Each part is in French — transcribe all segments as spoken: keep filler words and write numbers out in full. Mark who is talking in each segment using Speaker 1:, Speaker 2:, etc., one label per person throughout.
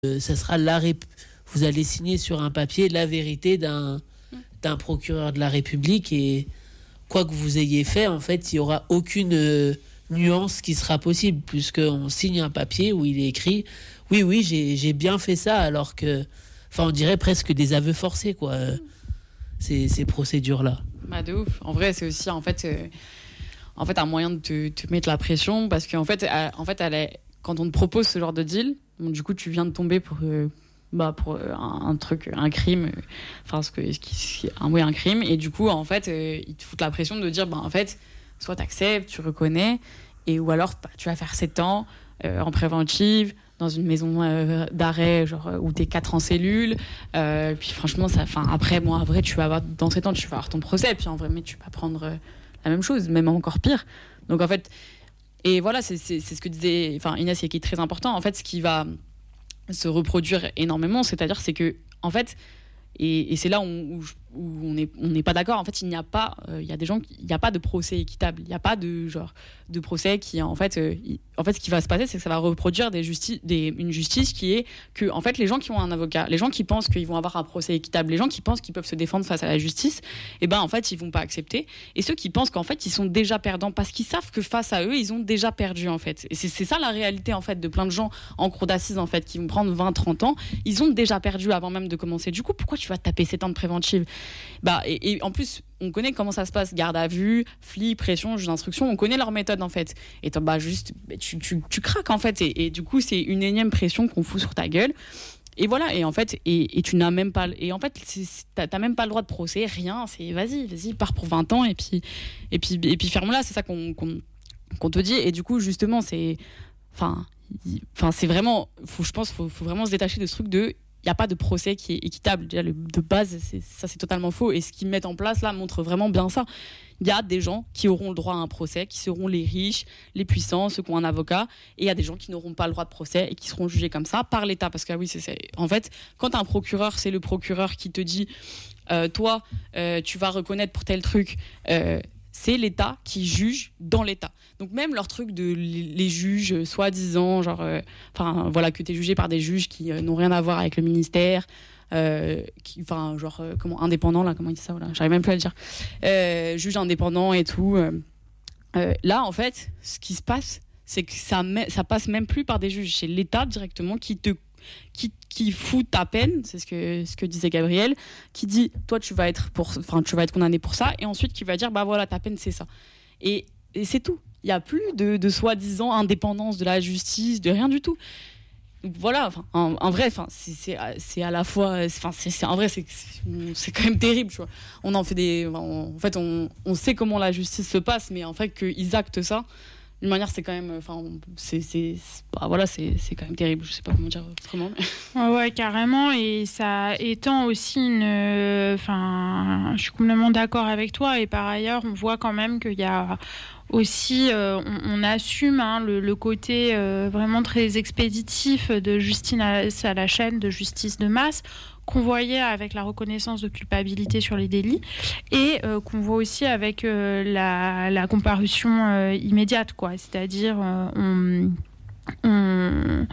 Speaker 1: euh, ça sera la rép- vous allez signer sur un papier la vérité d'un, d'un procureur de la République, et quoi que vous ayez fait, en fait, il n'y aura aucune euh, nuance qui sera possible, puisqu'on signe un papier où il est écrit « Oui, oui, j'ai, j'ai bien fait ça », alors que, enfin, on dirait presque des aveux forcés, quoi, euh, ces, ces procédures-là.
Speaker 2: Bah de ouf. En vrai, c'est aussi, en fait, euh, en fait un moyen de te, te mettre la pression, parce qu'en fait, elle, en fait elle est, quand on te propose ce genre de deal, donc, du coup, tu viens de tomber pour... Euh, bah pour euh, un, un truc, un crime, enfin euh, ce que ce qui, un oui un crime, et du coup en fait euh, ils te foutent la pression de dire bah en fait soit t'acceptes, tu reconnais, et ou alors bah, tu vas faire sept ans euh, en préventive dans une maison euh, d'arrêt genre où t'es quatre en cellule, euh, puis franchement ça, enfin après moi bon, après tu vas avoir dans sept ans tu vas avoir ton procès, puis en vrai mais tu vas prendre euh, la même chose, même encore pire. Donc en fait et voilà c'est c'est, c'est ce que disait enfin Inès, et qui est très important en fait, ce qui va se reproduire énormément, c'est-à-dire c'est que en fait et, et c'est là où, où, où on n'est on n'est pas d'accord, en fait il n'y a pas euh, il y a des gens qui, il n'y a pas de procès équitable, il n'y a pas de genre de procès qui en fait euh, il, en fait ce qui va se passer c'est que ça va reproduire des justi- des, une justice qui est que en fait les gens qui ont un avocat, les gens qui pensent qu'ils vont avoir un procès équitable, les gens qui pensent qu'ils peuvent se défendre face à la justice, et ben en fait ils vont pas accepter, et ceux qui pensent qu'en fait ils sont déjà perdants parce qu'ils savent que face à eux ils ont déjà perdu en fait, et c'est, c'est ça la réalité en fait de plein de gens en cour d'assises en fait qui vont prendre vingt trente ans, ils ont déjà perdu avant même de commencer. Du coup pourquoi tu vas taper sept ans de préventive? Bah, et, et en plus, on connaît comment ça se passe, garde à vue, flic, pression, juge d'instruction, on connaît leur méthode en fait. Et bah, juste, tu, tu, tu craques en fait. Et, et du coup, c'est une énième pression qu'on fout sur ta gueule. Et voilà, et en fait, et, et tu n'as même pas, et en fait, c'est, c'est, t'as, t'as même pas le droit de procès, rien. C'est vas-y, vas-y, pars pour vingt ans et puis, et puis, et puis ferme-la. C'est ça qu'on, qu'on, qu'on te dit. Et du coup, justement, c'est, enfin, enfin, c'est vraiment, faut, je pense, faut, faut vraiment se détacher de ce truc de. Il n'y a pas de procès qui est équitable. Déjà, le, de base, c'est, ça, c'est totalement faux. Et ce qu'ils mettent en place, là, montre vraiment bien ça. Il y a des gens qui auront le droit à un procès, qui seront les riches, les puissants, ceux qui ont un avocat. Et il y a des gens qui n'auront pas le droit de procès et qui seront jugés comme ça par l'État. Parce que, oui, c'est, c'est... en fait, quand un procureur, c'est le procureur qui te dit euh, toi, euh, tu vas reconnaître pour tel truc... Euh, c'est l'État qui juge dans l'État. Donc même leur truc de les juges soi-disant, genre, enfin euh, voilà, que t'es jugé par des juges qui euh, n'ont rien à voir avec le ministère, euh, qui, enfin genre euh, comment indépendant là, comment il dit ça, voilà, j'arrive même plus à le dire, euh, juge indépendant et tout. Euh, euh, là en fait, ce qui se passe, c'est que ça ça passe même plus par des juges, c'est l'État directement qui te Qui, qui fout ta peine, c'est ce que, ce que disait Gabriel, qui dit toi tu vas être pour, enfin tu vas être condamné pour ça, et ensuite qui va dire bah voilà ta peine c'est ça, et, et c'est tout. Il y a plus de, de soi-disant indépendance de la justice, de rien du tout. Donc voilà, enfin en, en vrai, enfin c'est, c'est, c'est à la fois, enfin c'est, c'est en vrai c'est, c'est, c'est quand même terrible, tu vois. On en fait des, on, en fait on, on sait comment la justice se passe, mais en fait qu'ils actent ça. D'une manière, c'est quand même, enfin, c'est, c'est, c'est, bah voilà, c'est, c'est quand même terrible. Je sais pas comment dire autrement. Mais...
Speaker 3: Ouais, ouais, carrément. Et ça étend aussi une, enfin, je suis complètement d'accord avec toi. Et par ailleurs, on voit quand même qu'il y a aussi, euh, on, on assume hein, le, le côté euh, vraiment très expéditif de Justine à, à la chaîne de justice de masse, qu'on voyait avec la reconnaissance de culpabilité sur les délits, et euh, qu'on voit aussi avec euh, la, la comparution euh, immédiate, quoi. C'est-à-dire euh, on, on,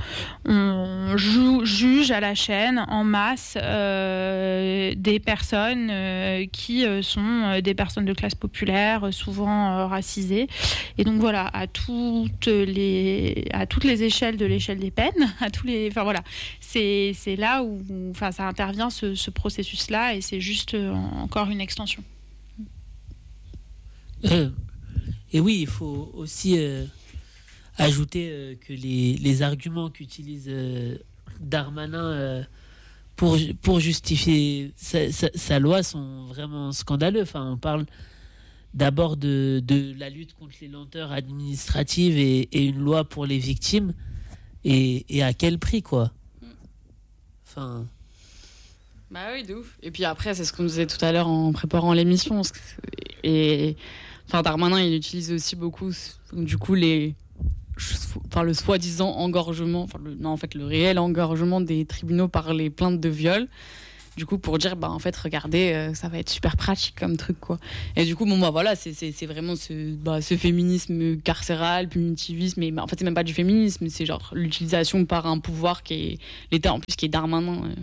Speaker 3: on joue, juge à la chaîne en masse euh, des personnes euh, qui euh, sont des personnes de classe populaire, souvent euh, racisées, et donc voilà, à toutes les à toutes les échelles de l'échelle des peines, à tous les, enfin voilà, c'est c'est là où, enfin ça intervient ce, ce processus-là, et c'est juste euh, encore une extension.
Speaker 1: Euh, et oui, il faut aussi euh, ajouter euh, que les, les arguments qu'utilise euh, Darmanin euh, pour, pour justifier sa, sa, sa loi sont vraiment scandaleux. Enfin, on parle d'abord de, de la lutte contre les lenteurs administratives et, et une loi pour les victimes. Et, et à quel prix, quoi? Enfin...
Speaker 2: Bah oui, de ouf. Et puis après, c'est ce qu'on disait tout à l'heure en préparant l'émission. Et enfin, Darmanin, il utilise aussi beaucoup, du coup, les... Enfin, le soi-disant engorgement, enfin le, non en fait le réel engorgement des tribunaux par les plaintes de viol. du coup pour dire bah en fait regardez euh, ça va être super pratique comme truc quoi. Et du coup bon bah voilà c'est c'est c'est vraiment ce bah ce féminisme carcéral punitivisme mais bah, en fait c'est même pas du féminisme, c'est genre l'utilisation par un pouvoir qui est l'État en plus qui est Darmanin. Euh...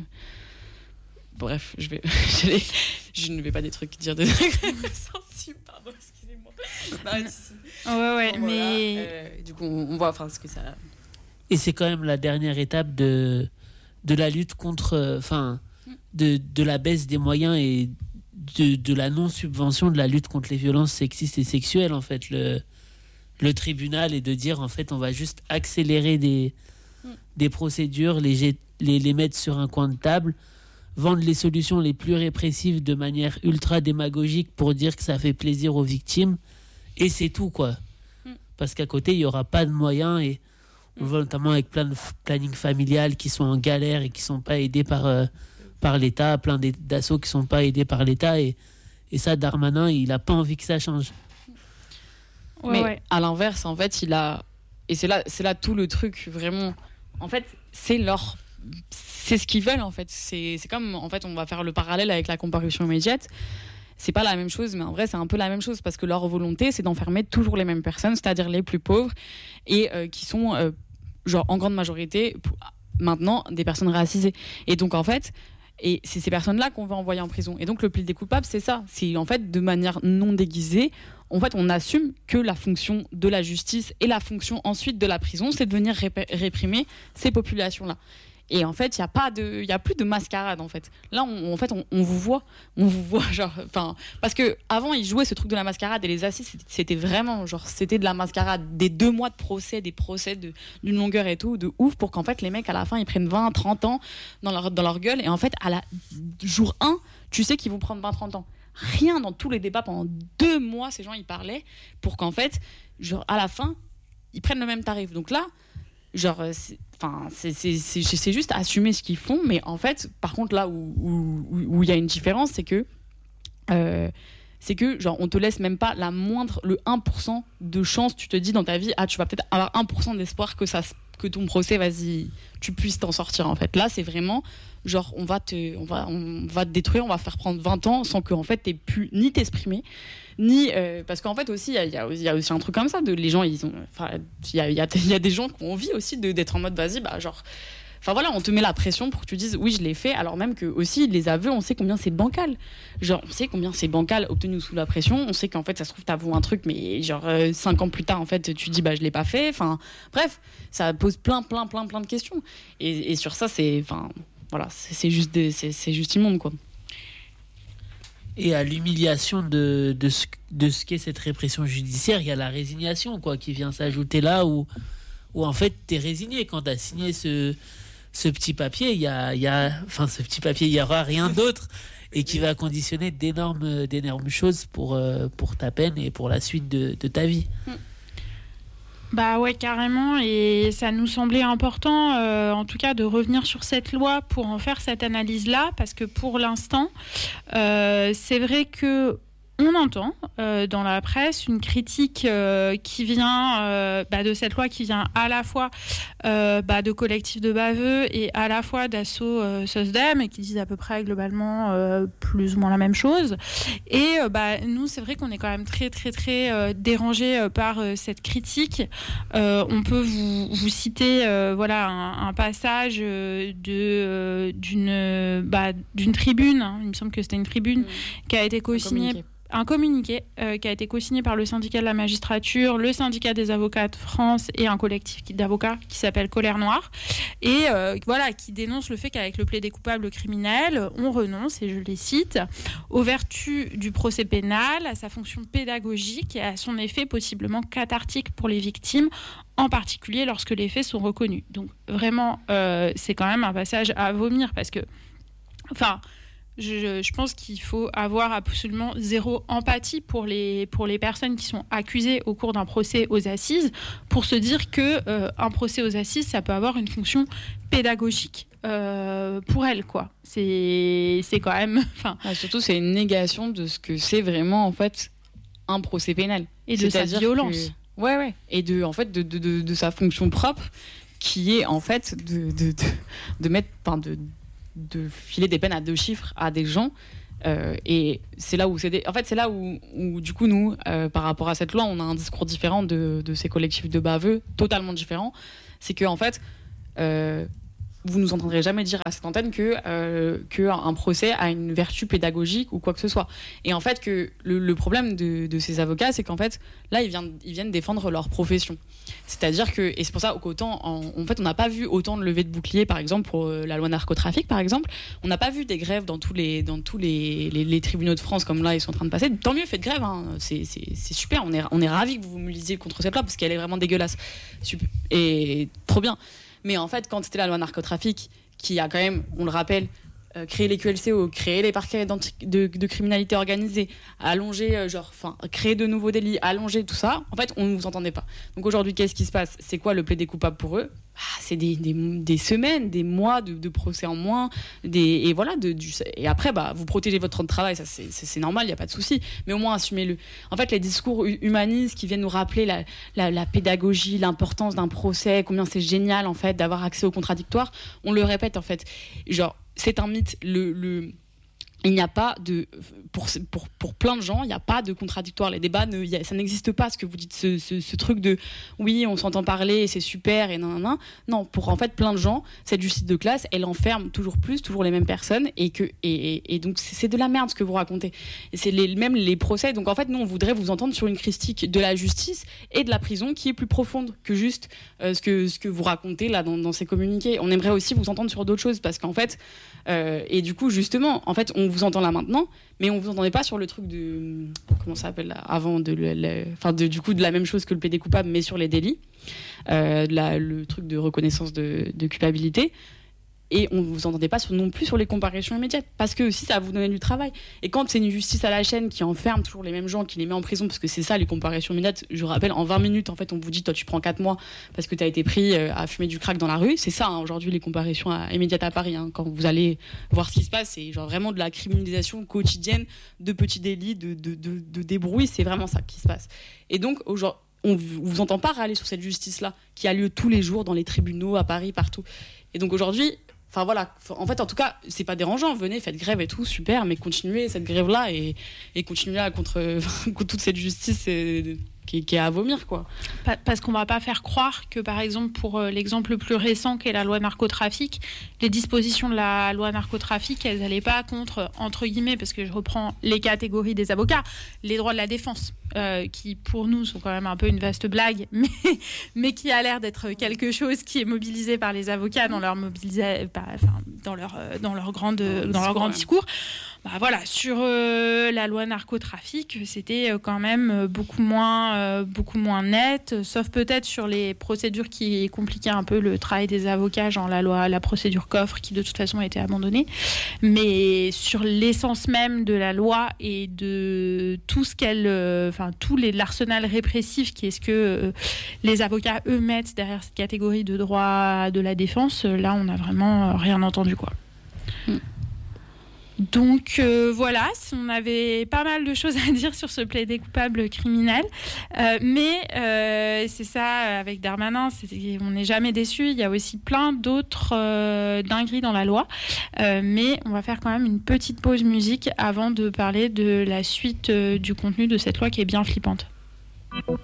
Speaker 2: Bref, je vais je, vais... je ne vais pas des trucs dire des trucs sensibles, pardon, excusez-moi. Non,
Speaker 3: ouais ouais
Speaker 2: bon, voilà.
Speaker 3: mais
Speaker 2: euh, du coup on, on voit enfin ce que ça.
Speaker 1: Et c'est quand même la dernière étape de, de la lutte contre, enfin, euh, de, de la baisse des moyens et de, de la non-subvention de la lutte contre les violences sexistes et sexuelles, en fait, le, le tribunal, et de dire, en fait, on va juste accélérer des, mm. des procédures, les, les, les mettre sur un coin de table, vendre les solutions les plus répressives de manière ultra démagogique pour dire que ça fait plaisir aux victimes, et c'est tout, quoi. Mm. Parce qu'à côté, il n'y aura pas de moyens, et on le voit notamment avec plein de planning familial qui sont en galère et qui ne sont pas aidés par, euh, par l'État, plein d'assauts qui ne sont pas aidés par l'État. Et, et ça, Darmanin, il n'a pas envie que ça change.
Speaker 2: Ouais, Mais ouais. à l'inverse, en fait, il a... Et c'est là, c'est là tout le truc, vraiment. En fait, c'est leur... C'est ce qu'ils veulent, en fait. C'est, c'est comme, en fait, on va faire le parallèle avec la comparution immédiate. C'est pas la même chose, mais en vrai, c'est un peu la même chose parce que leur volonté, c'est d'enfermer toujours les mêmes personnes, c'est-à-dire les plus pauvres et euh, qui sont... Euh, genre en grande majorité maintenant des personnes racisées et donc en fait et c'est ces personnes-là qu'on veut envoyer en prison et donc le plaider coupable c'est ça, c'est en fait de manière non déguisée en fait on assume que la fonction de la justice et la fonction ensuite de la prison c'est de venir rép- réprimer ces populations-là. Et en fait, il y a pas de, il y a plus de mascarade en fait. Là, on, en fait, on, on vous voit, on vous voit genre, enfin, parce que avant, ils jouaient ce truc de la mascarade et les assises, c'était, c'était vraiment genre, c'était de la mascarade, des deux mois de procès, des procès de, d'une longueur et tout, de ouf, pour qu'en fait les mecs à la fin ils prennent vingt, trente ans dans leur dans leur gueule et en fait à la jour un, tu sais qu'ils vont prendre vingt, trente ans. Rien dans tous les débats pendant deux mois, ces gens ils parlaient pour qu'en fait, genre à la fin, ils prennent le même tarif. Donc là. Genre, c'est, enfin, c'est, c'est, c'est, c'est juste assumer ce qu'ils font, mais en fait, par contre, là où il où, où y a une différence, c'est que, euh, c'est que, genre, on te laisse même pas la moindre, le un pour cent de chance, tu te dis dans ta vie, ah, tu vas peut-être avoir un pour cent d'espoir que, ça, que ton procès, vas-y, tu puisses t'en sortir, en fait. Là, c'est vraiment, genre, on va te, on va, on va te détruire, on va faire prendre vingt ans sans qu'en fait, t'aies pu ni t'exprimer, ni euh, parce qu'en fait aussi il y, y, y a aussi un truc comme ça de les gens ils ont enfin il y a, y, a, y a des gens qui ont envie aussi de, d'être en mode vas-y bah genre enfin voilà on te met la pression pour que tu dises oui je l'ai fait alors même que aussi les aveux on sait combien c'est bancal genre on sait combien c'est bancal obtenu sous la pression on sait qu'en fait ça se trouve t'avoues un truc mais genre euh, cinq ans plus tard en fait tu dis bah je l'ai pas fait enfin bref ça pose plein plein plein plein de questions et, et sur ça c'est enfin voilà c'est, c'est juste des, c'est, c'est juste immonde quoi.
Speaker 1: Et à l'humiliation de, de, ce, de ce qu'est cette répression judiciaire, il y a la résignation quoi, qui vient s'ajouter là où, où en fait tu es résigné. Quand tu as signé ce, ce petit papier, il y a, il y a, enfin ce petit papier, il n'y aura rien d'autre et qui va conditionner d'énormes, d'énormes choses pour, pour ta peine et pour la suite de, de ta vie.
Speaker 3: Bah ouais, carrément, et ça nous semblait important, euh, en tout cas, de revenir sur cette loi pour en faire cette analyse-là, parce que pour l'instant, euh, c'est vrai que on entend euh, dans la presse une critique euh, qui vient euh, bah, de cette loi qui vient à la fois euh, bah, de collectifs de baveux et à la fois d'assaut euh, SOSDEM et qui disent à peu près globalement euh, plus ou moins la même chose. Et euh, bah, nous, c'est vrai qu'on est quand même très très très euh, dérangés euh, par euh, cette critique. Euh, on peut vous, vous citer euh, voilà, un, un passage euh, de, euh, d'une, bah, d'une tribune, hein, il me semble que c'était une tribune mmh. qui a été co-signée. Un communiqué euh, qui a été co-signé par le syndicat de la magistrature, le syndicat des avocats de France et un collectif d'avocats qui s'appelle Colère Noire et euh, voilà, qui dénonce le fait qu'avec le plaidé coupable criminel, on renonce, et je les cite, aux vertus du procès pénal, à sa fonction pédagogique et à son effet possiblement cathartique pour les victimes, en particulier lorsque les faits sont reconnus. Donc vraiment, euh, c'est quand même un passage à vomir parce que, enfin... Je, je pense qu'il faut avoir absolument zéro empathie pour les, pour les personnes qui sont accusées au cours d'un procès aux assises pour se dire qu'un euh, procès aux assises, ça peut avoir une fonction pédagogique euh, pour elles, quoi. C'est, c'est quand même...
Speaker 2: Ah, surtout, c'est une négation de ce que c'est vraiment, en fait, un procès pénal.
Speaker 3: Et de
Speaker 2: C'est-à-dire
Speaker 3: sa violence.
Speaker 2: Que... Ouais, ouais. Et de, en fait, de, de, de, de sa fonction propre qui est, en fait, de, de, de, de mettre... Enfin, de... de filer des peines à deux chiffres à des gens. Euh, et c'est là où c'est des... en fait c'est là où, où du coup nous euh, par rapport à cette loi on a un discours différent de, de ces collectifs de baveux, totalement différent. C'est que en fait euh, vous nous entendrez jamais dire à cette antenne que euh, que un procès a une vertu pédagogique ou quoi que ce soit. Et en fait que le, le problème de, de ces avocats, c'est qu'en fait là ils viennent ils viennent défendre leur profession. C'est-à-dire que, et c'est pour ça qu'autant en, en fait on n'a pas vu autant de levées de boucliers par exemple pour euh, la loi narcotrafic par exemple, on n'a pas vu des grèves dans tous les dans tous les, les, les tribunaux de France comme là ils sont en train de passer. Tant mieux, faites grève, hein. c'est, c'est, c'est super, on est on est ravis que vous vous mobilisiez contre cette loi parce qu'elle est vraiment dégueulasse. Super. Et trop bien. Mais en fait, quand c'était la loi narcotrafic, qui a quand même, on le rappelle, euh, créé les Q L C O, créé les parquets de, de criminalité organisée, allongé, euh, genre, enfin, créé de nouveaux délits, allongé tout ça, en fait, on ne vous entendait pas. Donc aujourd'hui, qu'est-ce qui se passe ? C'est quoi le plaidé coupable pour eux ? Ah, c'est des, des, des semaines, des mois de, de procès en moins, des, et voilà. De, du, et après, bah, vous protégez votre temps de travail, ça c'est, c'est, c'est normal, il n'y a pas de souci. Mais au moins, assumez-le. En fait, les discours humanistes qui viennent nous rappeler la, la, la pédagogie, l'importance d'un procès, combien c'est génial en fait d'avoir accès au contradictoire, on le répète en fait. Genre, c'est un mythe. Le, le Il n'y a pas de, pour, pour, pour plein de gens, il n'y a pas de contradictoire. Les débats, ne, y a, ça n'existe pas, ce que vous dites, ce, ce, ce truc de oui, on s'entend parler et c'est super et nan, nan, nan. Non, pour en fait plein de gens, cette justice de classe, elle enferme toujours plus, toujours les mêmes personnes et, que, et, et, et donc c'est, c'est de la merde ce que vous racontez. Et c'est les, même les procès. Donc en fait, nous, on voudrait vous entendre sur une critique de la justice et de la prison qui est plus profonde que juste euh, ce, que, ce que vous racontez là dans, dans ces communiqués. On aimerait aussi vous entendre sur d'autres choses parce qu'en fait, euh, et du coup, justement, en fait, on vous entend là maintenant, mais on vous entendait pas sur le truc de comment ça s'appelle là, avant de, le, le, enfin de du coup de la même chose que le plaidé coupable, mais sur les délits, euh, la, le truc de reconnaissance de, de culpabilité. Et on ne vous entendait pas sur, non plus sur les comparutions immédiates, parce que aussi ça va vous donner du travail. Et quand c'est une justice à la chaîne qui enferme toujours les mêmes gens, qui les met en prison, parce que c'est ça les comparutions immédiates, je rappelle, en vingt minutes, en fait, on vous dit, toi tu prends quatre mois parce que tu as été pris à fumer du crack dans la rue. C'est ça, hein, aujourd'hui, les comparutions à, immédiates à Paris. Hein, quand vous allez voir ce qui se passe, c'est genre vraiment de la criminalisation quotidienne de petits délits, de, de, de, de débrouilles, c'est vraiment ça qui se passe. Et donc, aujourd'hui, on ne vous entend pas râler sur cette justice-là, qui a lieu tous les jours dans les tribunaux, à Paris, partout. Et donc aujourd'hui, enfin voilà, en fait, en tout cas, c'est pas dérangeant. Venez, faites grève et tout, super, mais continuez cette grève-là et, et continuez à contre, contre toute cette justice et, qui, qui est à vomir, quoi.
Speaker 3: Parce qu'on va pas faire croire que, par exemple, pour l'exemple le plus récent qu'est la loi narcotrafic, les dispositions de la loi narcotrafic, elles n'allaient pas contre, entre guillemets, parce que je reprends les catégories des avocats, les droits de la défense, euh, qui pour nous sont quand même un peu une vaste blague, mais, mais qui a l'air d'être quelque chose qui est mobilisé par les avocats dans leur, mobilisa- enfin, dans leur, dans leur, grande, dans discours, leur grand discours. Bah voilà, sur euh, la loi narcotrafic, c'était quand même beaucoup moins, euh, beaucoup moins net, sauf peut-être sur les procédures qui compliquaient un peu le travail des avocats, genre la loi, la procédure coffre, qui de toute façon a été abandonnée. Mais sur l'essence même de la loi et de tout ce qu'elle, euh, enfin tout les, l'arsenal répressif, qui est ce que euh, les avocats eux mettent derrière cette catégorie de droit de la défense, là on n'a vraiment rien entendu, quoi. Mm. Donc euh, voilà, on avait pas mal de choses à dire sur ce plaidé coupable criminel, euh, mais euh, c'est ça avec Darmanin, c'est, on n'est jamais déçu. Il y a aussi plein d'autres euh, dingueries dans la loi, euh, mais on va faire quand même une petite pause musique avant de parler de la suite euh, du contenu de cette loi qui est bien flippante.